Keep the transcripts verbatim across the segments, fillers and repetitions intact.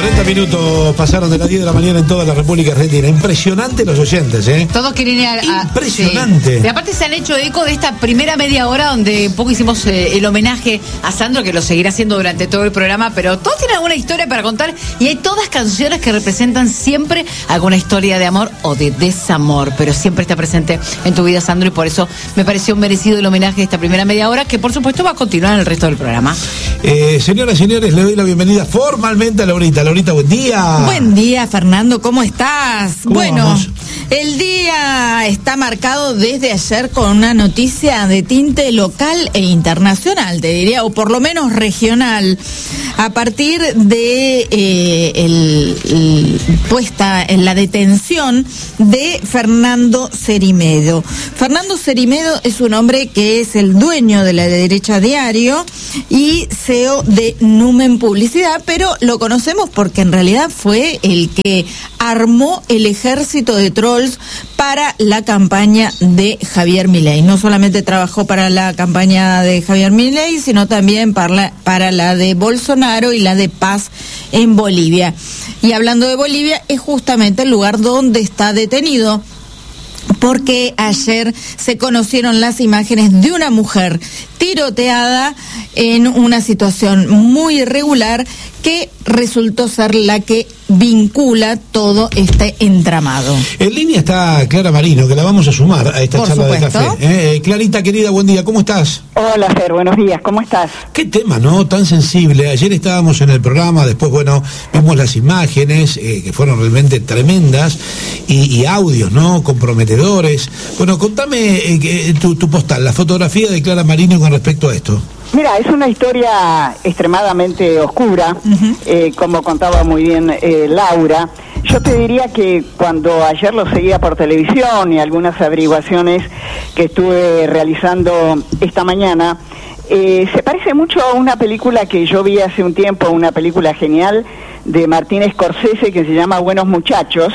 cuarenta minutos pasaron de las diez de la mañana en toda la República Argentina. Impresionante los oyentes, ¿eh? Todos quieren ir a... a Impresionante. Sí. Y aparte se han hecho eco de esta primera media hora donde un poco hicimos eh, el homenaje a Sandro, que lo seguirá haciendo durante todo el programa, pero todos tienen alguna historia para contar y hay todas canciones que representan siempre alguna historia de amor o de desamor, pero siempre está presente en tu vida, Sandro, y por eso me pareció merecido el homenaje de esta primera media hora, que por supuesto va a continuar en el resto del programa. Eh, señoras y señores, le doy la bienvenida formalmente a Laurita. Laurita, buen día. Buen día, Fernando, ¿cómo estás? ¿Cómo bueno, vamos? El día está marcado desde ayer con una noticia de tinte local e internacional, te diría, o por lo menos regional, a partir de eh, el, el, puesta en la detención de Fernando Cerimedo. Fernando Cerimedo es un hombre que es el dueño de La Derecha Diario y C E O de Numen Publicidad, pero lo conocemos porque en realidad fue el que armó el ejército de trolls para la campaña de Javier Milei. No solamente trabajó para la campaña de Javier Milei, sino también para la, para la de Bolsonaro y la de Paz en Bolivia. Y hablando de Bolivia, es justamente el lugar donde está detenido, porque ayer se conocieron las imágenes de una mujer tiroteada en una situación muy irregular que resultó ser la que vincula todo este entramado. En línea está Clara Marino, que la vamos a sumar a esta Por charla supuesto. de café. Eh, Clarita, querida, buen día, ¿cómo estás? Hola, Fer, buenos días, ¿cómo estás? Qué tema, ¿no? Tan sensible. Ayer estábamos en el programa, después, bueno, vimos las imágenes, eh, que fueron realmente tremendas, y, y audios, ¿no? Comprometedores. Bueno, contame eh, que, tu, tu postal, la fotografía de Clara Marino con respecto a esto. Mira, es una historia extremadamente oscura, uh-huh. eh, como contaba muy bien eh, Laura. Yo te diría que cuando ayer lo seguía por televisión y algunas averiguaciones que estuve realizando esta mañana, eh, se parece mucho a una película que yo vi hace un tiempo, una película genial de Martin Scorsese que se llama Buenos Muchachos,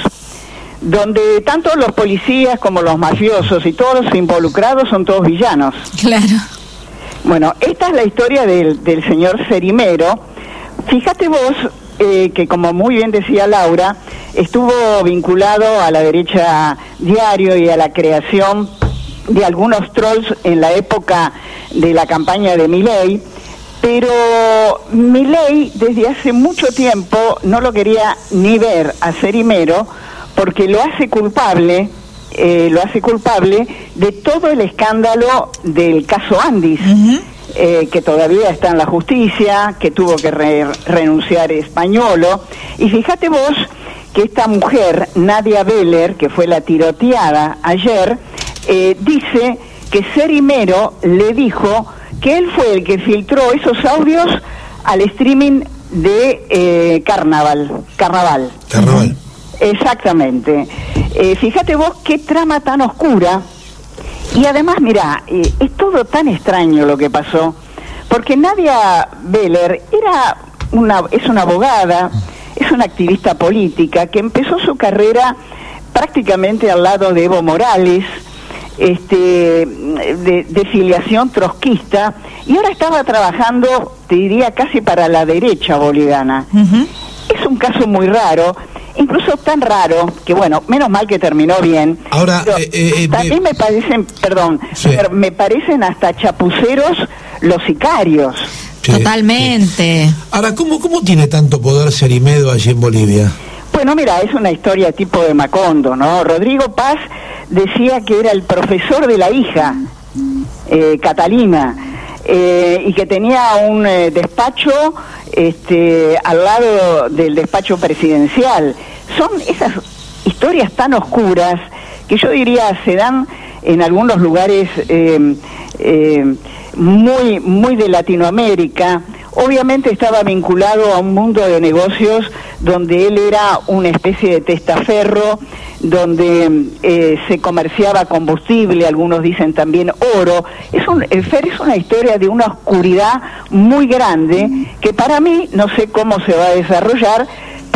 donde tanto los policías como los mafiosos y todos los involucrados son todos villanos. Claro. Bueno, esta es la historia del, del señor Cerimero. Fíjate vos eh, que, como muy bien decía Laura, estuvo vinculado a La Derecha Diario y a la creación de algunos trolls en la época de la campaña de Milei, pero Milei desde hace mucho tiempo no lo quería ni ver a Cerimero porque lo hace culpable Eh, lo hace culpable de todo el escándalo del caso Andis, uh-huh. eh, que todavía está en la justicia, que tuvo que re- renunciar Españolo. Y fíjate vos que esta mujer, Nadia Beller, que fue la tiroteada ayer, eh, dice que Cerimero le dijo que él fue el que filtró esos audios al streaming de eh, Carnaval. Carnaval. Carnaval. Exactamente. Eh, fíjate vos qué trama tan oscura. Y además, mirá, eh, es todo tan extraño lo que pasó, porque Nadia Beller era una, es una abogada, es una activista política que empezó su carrera prácticamente al lado de Evo Morales, este, de, de filiación trotskista, y ahora estaba trabajando, te diría, casi para la derecha boliviana. Uh-huh. Es un caso muy raro. Incluso tan raro, que bueno, menos mal que terminó bien. Ahora, eh, eh, también me parecen, perdón, sí. me parecen hasta chapuceros los sicarios. Sí, totalmente. Sí. Ahora, ¿cómo, ¿cómo tiene tanto poder Cerimedo allí en Bolivia? Bueno, mira, es una historia tipo de Macondo, ¿no? Rodrigo Paz decía que era el profesor de la hija, eh, Catalina, eh, y que tenía un eh, despacho este, al lado del despacho presidencial. Son esas historias tan oscuras que yo diría se dan en algunos lugares eh, eh, muy, muy de Latinoamérica. Obviamente estaba vinculado a un mundo de negocios donde él era una especie de testaferro, donde eh, se comerciaba combustible, algunos dicen también oro. Es un, el Fer es una historia de una oscuridad muy grande que para mí, no sé cómo se va a desarrollar,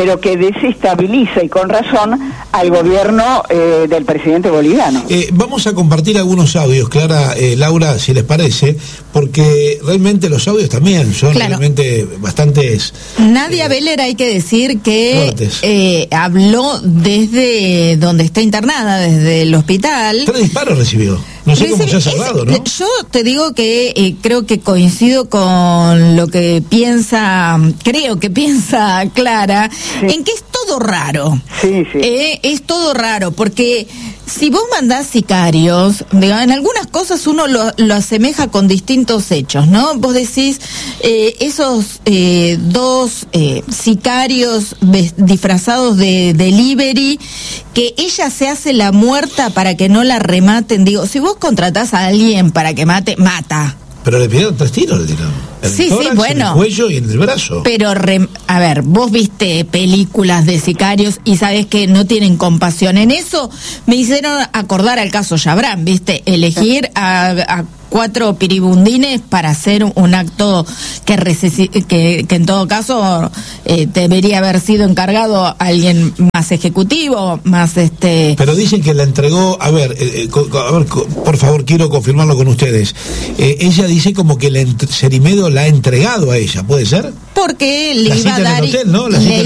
pero que desestabiliza, y con razón, al gobierno eh, del presidente boliviano. Eh, vamos a compartir algunos audios, Clara, eh, Laura, si les parece, porque realmente los audios también son claro. realmente bastantes... Nadia eh, Beller, hay que decir que eh, habló desde donde está internada, desde el hospital. Tres disparos recibió. No sé cómo se ha cerrado, ¿no? Yo te digo que eh, creo que coincido con lo que piensa, creo que piensa Clara, sí. en que es todo raro. Sí, sí. Eh, es todo raro, porque si vos mandás sicarios, digamos, en algunas cosas uno lo, lo asemeja con distintos hechos, ¿no? Vos decís, eh, esos eh, dos eh, sicarios disfrazados de delivery, que ella se hace la muerta para que no la rematen. Digo, si vos contratás a alguien para que mate, mata. Pero le pidieron tres tiros, le tiraron. En sí, el tórax, sí, bueno. En el cuello y en el brazo. Pero, re, a ver, vos viste películas de sicarios y sabés que no tienen compasión. En eso me hicieron acordar al caso Chabrán, ¿viste? Elegir a, a cuatro piribundines para hacer un acto que, que, que en todo caso eh, debería haber sido encargado alguien más ejecutivo, más este... Pero dicen que la entregó, a ver, eh, a ver por favor, quiero confirmarlo con ustedes. Eh, ella dice como que el Cerimedo la ha entregado a ella, ¿puede ser? Porque le la iba a dar... En el hotel, ¿no? La le